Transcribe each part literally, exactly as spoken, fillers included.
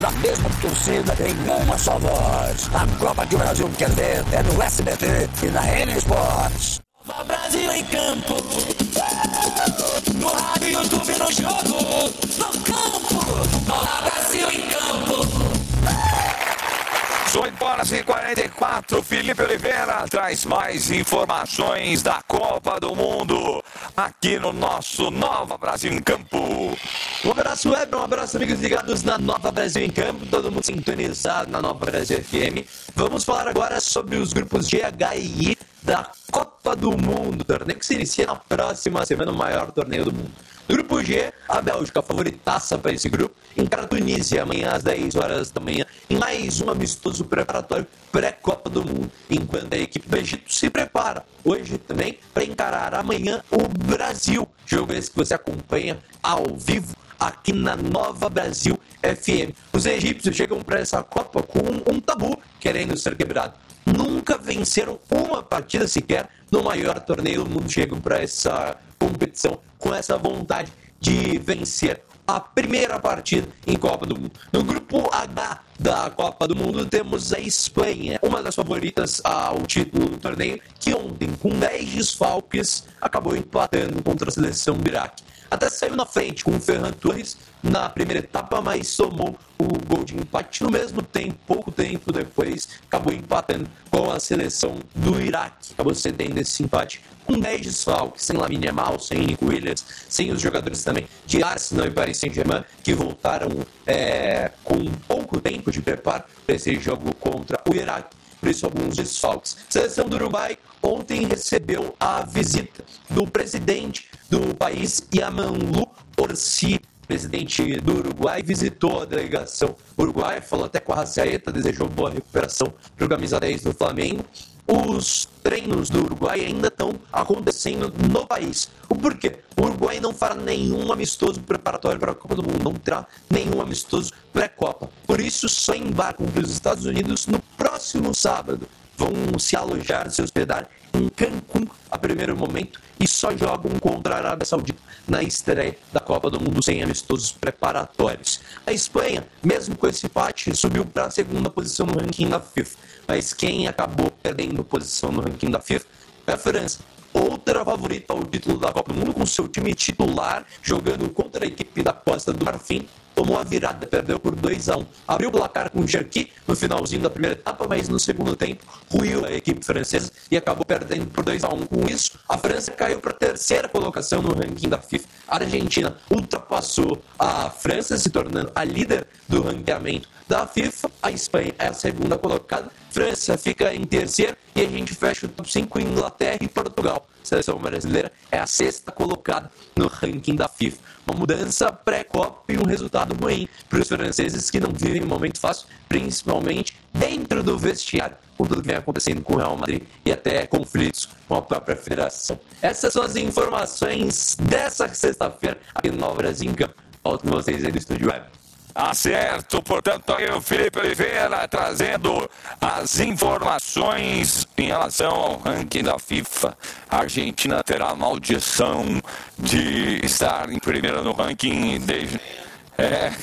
Da mesma torcida em uma só voz. A Copa que o Brasil quer ver é no S B T e na N Sports. Nova Brasil em campo. No rádio, YouTube, no jogo. No campo. Nova Brasil em campo. oito horas e quarenta e quatro, Felipe Oliveira traz mais informações da Copa do Mundo aqui no nosso Nova Brasil em Campo. Um abraço, Weber, um abraço, amigos ligados na Nova Brasil em Campo, todo mundo sintonizado na Nova Brasil F M. Vamos falar agora sobre os grupos G, H e I da Copa do Mundo, torneio que se inicia na próxima semana, o maior torneio do mundo. No grupo G, a Bélgica, favoritaça para esse grupo, encara a Tunísia amanhã às dez horas da manhã, em mais um amistoso preparatório pré-Copa do Mundo, enquanto a equipe do Egito se prepara hoje também para encarar amanhã o Brasil, jogo esse que você acompanha ao vivo aqui na Nova Brasil F M. Os egípcios chegam para essa Copa com um tabu querendo ser quebrado. Nunca venceram uma partida sequer no maior torneio do mundo. Chegam para essa competição com essa vontade de vencer a primeira partida em Copa do Mundo. No grupo H da Copa do Mundo temos a Espanha, uma das favoritas ao título do torneio, que ontem, com dez desfalques, acabou empatando contra a seleção do Iraque. Até saiu na frente com o Ferran Torres na primeira etapa, mas tomou o gol de empate no mesmo tempo, pouco tempo depois, acabou empatando com a seleção do Iraque. Acabou cedendo esse empate com dez desfalques, sem Lamine Yamal, sem Nico Williams, sem os jogadores também de Arsenal e Paris Saint-Germain, que voltaram é, com pouco tempo de preparo para esse jogo contra o Iraque. Por isso, alguns desfalques. A seleção do Uruguai ontem recebeu a visita do presidente do país, Yamanlu Orsi. O presidente do Uruguai visitou a delegação uruguaia, falou até com a Rascaeta, desejou boa recuperação para o camisa dez do Flamengo. Os treinos do Uruguai ainda estão acontecendo no país. O porquê? O Uruguai não fará nenhum amistoso preparatório para a Copa do Mundo, não terá nenhum amistoso pré-Copa. Por isso, só embarcam para os Estados Unidos no próximo sábado. Vão se alojar, se hospedar em Cancún a primeiro momento e só jogam contra a Arábia Saudita na estreia da Copa do Mundo sem amistosos preparatórios. A Espanha, mesmo com esse empate, subiu para a segunda posição no ranking da FIFA. Mas quem acabou perdendo posição no ranking da FIFA é a França. Outra favorita ao título da Copa do Mundo, com seu time titular jogando contra a equipe da Costa do Marfim, tomou a virada, perdeu por dois a um. Abriu o placar com o Cherki no finalzinho da primeira etapa, mas no segundo tempo ruiu a equipe francesa e acabou perdendo por dois a um. Com isso, a França caiu para a terceira colocação no ranking da FIFA. A Argentina ultrapassou a França, se tornando a líder do ranqueamento da FIFA. A Espanha é a segunda colocada. França fica em terceiro e a gente fecha o top cinco em Inglaterra e Portugal. A seleção brasileira é a sexta colocada no ranking da FIFA. Uma mudança pré-Copa e um resultado ruim para os franceses que não vivem um momento fácil, principalmente dentro do vestiário, com tudo que vem acontecendo com o Real Madrid e até conflitos com a própria federação. Essas são as informações dessa sexta-feira aqui no Nova Brasil em Campo. Volto com vocês aí do Estúdio Web. Acerto, portanto, aí o Felipe Oliveira trazendo as informações em relação ao ranking da FIFA. A Argentina terá a maldição de estar em primeiro no ranking desde, é,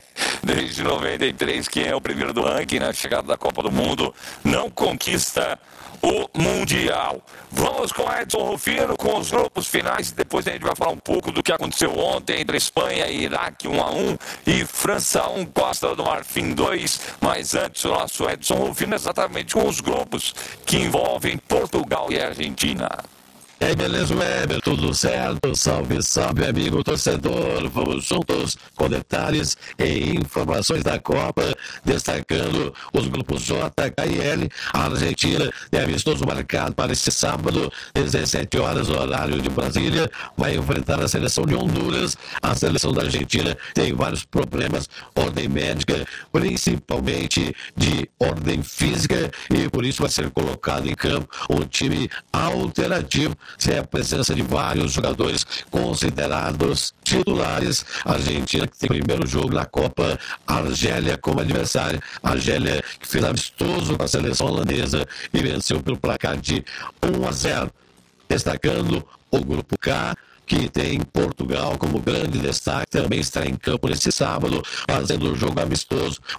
desde noventa e três, que é o primeiro do ranking na chegada da Copa do Mundo, não conquista o Mundial. Vamos com Edson Rufino com os grupos finais. Depois a gente vai falar um pouco do que aconteceu ontem entre Espanha e Iraque um a um e França um, Costa do Marfim dois. Mas antes o nosso Edson Rufino exatamente com os grupos que envolvem Portugal e Argentina. E aí, beleza, Weber? Tudo certo? Salve, salve, amigo torcedor. Vamos juntos com detalhes e informações da Copa, destacando os grupos J, K e L. A Argentina tem amistoso marcado para este sábado, dezessete horas, horário de Brasília. Vai enfrentar a seleção de Honduras. A seleção da Argentina tem vários problemas, ordem médica, principalmente de ordem física, e por isso vai ser colocado em campo um time alternativo, sem a presença de vários jogadores considerados titulares. A Argentina, que tem o primeiro jogo na Copa, a Argélia como adversária. A Argélia, que fez amistoso com a seleção holandesa e venceu pelo placar de um a zero. Destacando o grupo K, que tem Portugal como grande destaque, também estará em campo nesse sábado, fazendo o jogo amistoso